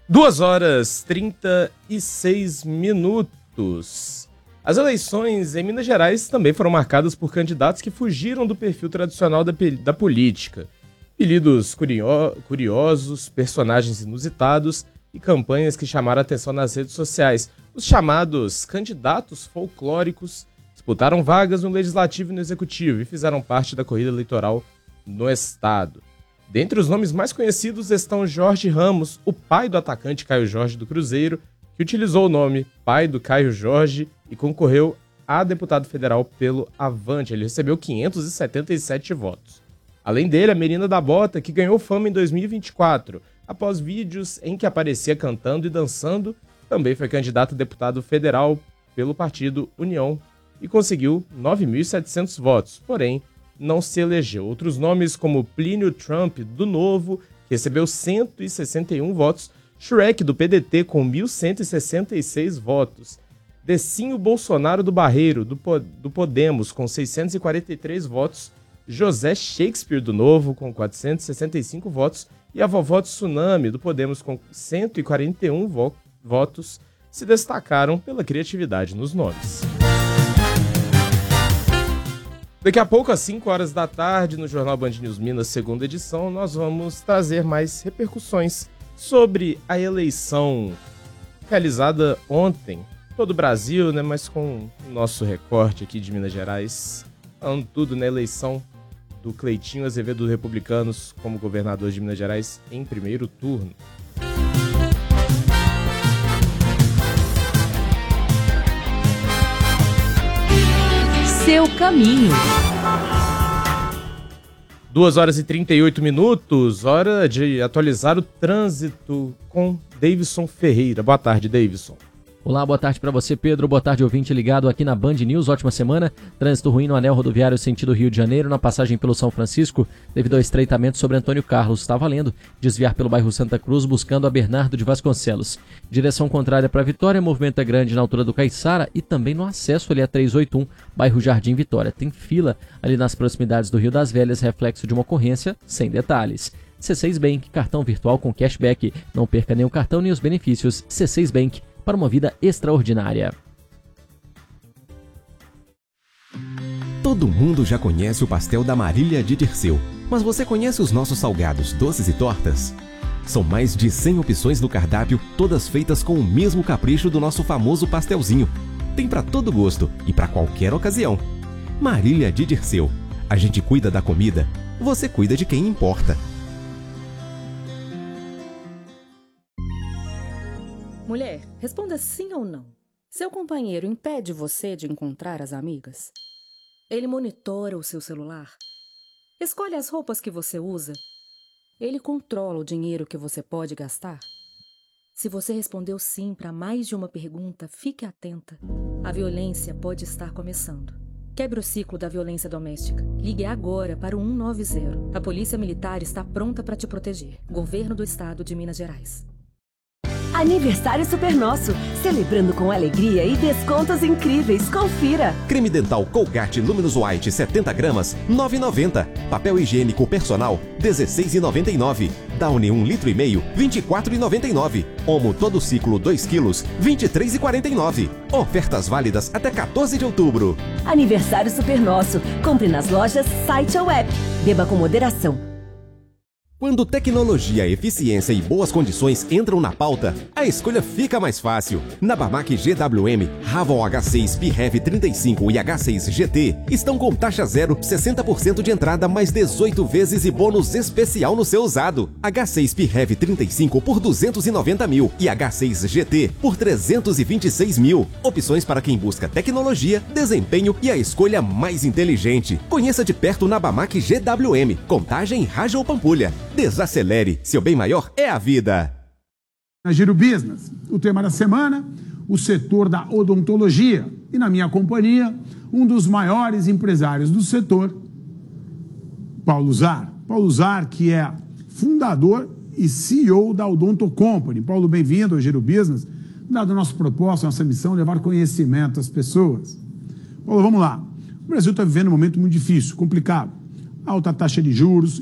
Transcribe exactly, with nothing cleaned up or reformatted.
Duas horas e trinta e seis minutos. As eleições em Minas Gerais também foram marcadas por candidatos que fugiram do perfil tradicional da, da política. Apelidos curio- curiosos, personagens inusitados e campanhas que chamaram a atenção nas redes sociais. Os chamados candidatos folclóricos disputaram vagas no Legislativo e no Executivo e fizeram parte da corrida eleitoral no estado. Dentre os nomes mais conhecidos estão Jorge Ramos, o pai do atacante Caio Jorge do Cruzeiro, que utilizou o nome pai do Caio Jorge e concorreu a deputado federal pelo Avante. Ele recebeu quinhentos e setenta e sete votos. Além dele, a Menina da Bota, que ganhou fama em dois mil e vinte e quatro, após vídeos em que aparecia cantando e dançando, também foi candidato a deputado federal pelo partido União e conseguiu nove mil e setecentos votos, porém não se elegeu. Outros nomes como Plínio Trump, do Novo, que recebeu cento e sessenta e um votos, Shrek, do P D T, com mil cento e sessenta e seis votos, Decinho Bolsonaro do Barreiro, do, po do Podemos, com seiscentos e quarenta e três votos, José Shakespeare, do Novo, com quatrocentos e sessenta e cinco votos, e a Vovó Tsunami, do Podemos, com cento e quarenta e um vo votos, se destacaram pela criatividade nos nomes. Daqui a pouco, às cinco horas da tarde, no Jornal Band News Minas, segunda edição, nós vamos trazer mais repercussões sobre a eleição realizada ontem. Todo o Brasil, né, mas com o nosso recorte aqui de Minas Gerais, falando tudo na eleição do Cleitinho Azevedo dos Republicanos como governador de Minas Gerais em primeiro turno. Seu caminho. duas horas e trinta e oito minutos, hora de atualizar o trânsito com Davidson Ferreira. Boa tarde, Davidson. Olá, boa tarde para você, Pedro. Boa tarde, ouvinte ligado aqui na Band News. Ótima semana. Trânsito ruim no anel rodoviário sentido Rio de Janeiro, na passagem pelo São Francisco, devido ao estreitamento sobre Antônio Carlos. Está valendo desviar pelo bairro Santa Cruz, buscando a Bernardo de Vasconcelos. Direção contrária para Vitória, movimento é grande na altura do Caiçara e também no acesso ali a trezentos e oitenta e um, bairro Jardim Vitória. Tem fila ali nas proximidades do Rio das Velhas, reflexo de uma ocorrência sem detalhes. C seis Bank, cartão virtual com cashback. Não perca nem o cartão nem os benefícios. C seis Bank, para uma vida extraordinária. Todo mundo já conhece o pastel da Marília de Dirceu, mas você conhece os nossos salgados, doces e tortas? São mais de cem opções no cardápio, todas feitas com o mesmo capricho do nosso famoso pastelzinho. Tem para todo gosto e para qualquer ocasião. Marília de Dirceu. A gente cuida da comida, você cuida de quem importa. Mulher, responda sim ou não. Seu companheiro impede você de encontrar as amigas? Ele monitora o seu celular? Escolhe as roupas que você usa? Ele controla o dinheiro que você pode gastar? Se você respondeu sim para mais de uma pergunta, fique atenta. A violência pode estar começando. Quebre o ciclo da violência doméstica. Ligue agora para o cento e noventa. A Polícia Militar está pronta para te proteger. Governo do Estado de Minas Gerais. Aniversário super nosso, celebrando com alegria e descontos incríveis. Confira. Creme dental Colgate Luminous White setenta gramas, nove reais e noventa centavos. Papel higiênico personal, dezesseis reais e noventa e nove centavos. Downy um litro e meio, vinte e quatro reais e noventa e nove centavos. Omo todo ciclo dois quilos, vinte e três reais e quarenta e nove centavos. Ofertas válidas até quatorze de outubro. Aniversário super nosso. Compre nas lojas, site ou app. Beba com moderação. Quando tecnologia, eficiência e boas condições entram na pauta, a escolha fica mais fácil. Na Bamac G W M, Raval H seis P-Heavy trinta e cinco e H seis G T estão com taxa zero, sessenta por cento de entrada mais dezoito vezes e bônus especial no seu usado. H seis P-Heavy trinta e cinco por duzentos e noventa mil e H seis G T por trezentos e vinte e seis mil. Opções para quem busca tecnologia, desempenho e a escolha mais inteligente. Conheça de perto na Bamac G W M, Contagem, Raja ou Pampulha. Desacelere, seu bem maior é a vida. Na Giro Business, o tema da semana, o setor da odontologia. E na minha companhia, um dos maiores empresários do setor, Paulo Zar. Paulo Zar, que é fundador e C E O da Odonto Company. Paulo, bem-vindo ao Giro Business. Dado a nossa proposta, nossa missão, levar conhecimento às pessoas. Paulo, vamos lá. O Brasil está vivendo um momento muito difícil, complicado. Alta taxa de juros,